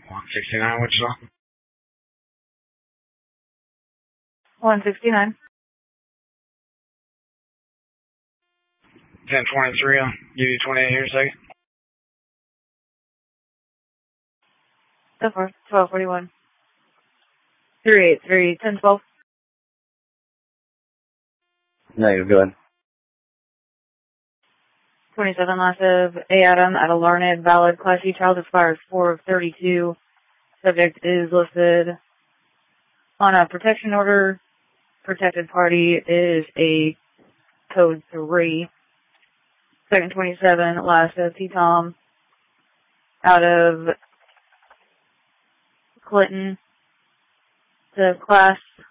169, Wichita. 169. 1023, I'll give you 28 here a second. So far, 1241. 383, 1012. Negative, go ahead. 27 last of A. Adam at Alarned, valid Class E child expires 4 of 32. Subject is listed on a protection order. Protected party is a code 3. Second 27 last of T-Tom out of Clinton. The class